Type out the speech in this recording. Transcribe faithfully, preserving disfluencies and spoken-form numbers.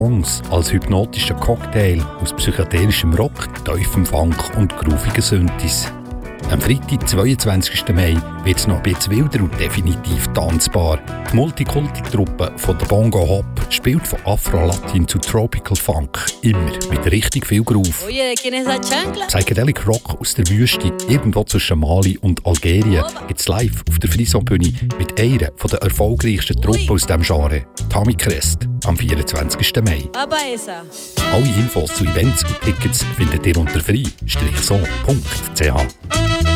Songs als hypnotischer Cocktail aus psychedelischem Rock, tiefem Funk und groovigen Synthes. Am Freitag, zweiundzwanzigsten Mai, wird es noch ein bisschen wilder und definitiv tanzbar. Die Multikulti-Truppe von der Bongo Hop spielt von Afro-Latin zu Tropical Funk, immer mit richtig viel Groove. Oye, ¿quién es esa chancla? Psychedelic Rock aus der Wüste, irgendwo zwischen Mali und Algerien, jetzt live auf der Frison-Bühne mit einer der erfolgreichsten Truppen aus diesem Genre, Tami Crest, am vierundzwanzigsten Mai. Papa esa. Alle Infos zu Events und Tickets findet ihr unter free-so punkt c h.